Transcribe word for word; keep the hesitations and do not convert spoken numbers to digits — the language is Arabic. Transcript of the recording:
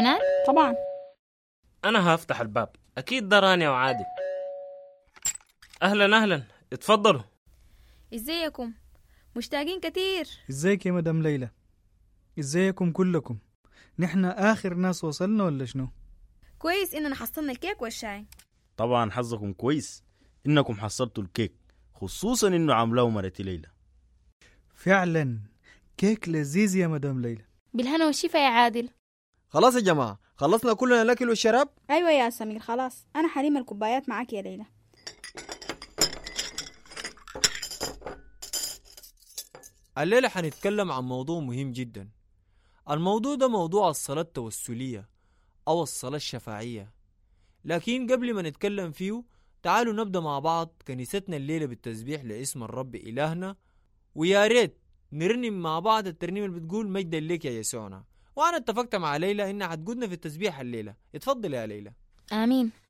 نعم طبعا. أنا هفتح الباب أكيد ده رانيا وعادل. أهلا أهلا، اتفضلوا. ازيكم؟ مشتاقين كتير. ازيك يا مدام ليلى؟ ازيكم كلكم؟ نحن آخر ناس وصلنا ولا شنو؟ كويس إننا حصلنا الكيك والشاي. طبعا حظكم كويس إنكم حصلتوا الكيك، خصوصا إنه عاملاه مرتي ليلى. فعلا كيك لذيذ يا مدام ليلى. بالهنا والشفا يا عادل. خلاص يا جماعة، خلصنا كلنا الأكل والشراب؟ أيوة يا سمير خلاص، أنا حليم الكوبايات معاك يا ليلى. الليلة حنتكلم عن موضوع مهم جدا. الموضوع ده موضوع الصلاة التوسلية أو الصلاة الشفاعية. لكن قبل ما نتكلم فيه تعالوا نبدأ مع بعض كنيستنا الليلة بالتسبيح لاسم الرب إلهنا، ويا ريت نرنم مع بعض الترنيمة اللي بتقول مجدا لك يا يسوعنا. وأنا اتفقت مع ليلى إنها هتقودنا في التسبيح الليلة. اتفضل يا ليلى. آمين.